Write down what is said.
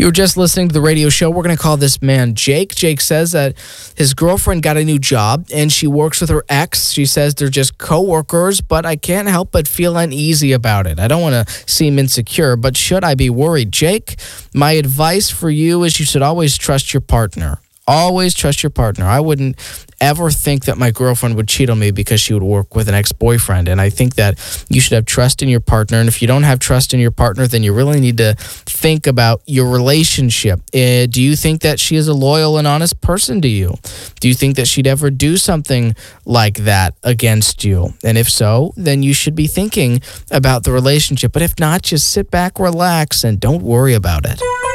you were just listening to the radio show, we're going to call this man Jake. Jake says that his girlfriend got a new job and she works with her ex. She says they're just co-workers, but I can't help but feel uneasy about it. I don't want to seem insecure, but should I be worried? Jake, my advice for you is you should always trust your partner. Always trust your partner. I wouldn't ever think that my girlfriend would cheat on me because she would work with an ex-boyfriend. And I think that you should have trust in your partner. And if you don't have trust in your partner, then you really need to think about your relationship. Do you think that she is a loyal and honest person to you? Do you think that she'd ever do something like that against you? And if so, then you should be thinking about the relationship. But if not, just sit back, relax, and don't worry about it.